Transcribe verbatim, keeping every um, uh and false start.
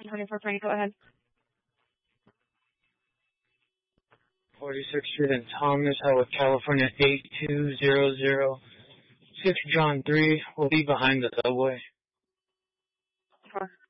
twenty-four Frank, go ahead. forty-sixth Street and Thomas, Howard, California, eight two zero zero six John three will be behind the subway. Sure.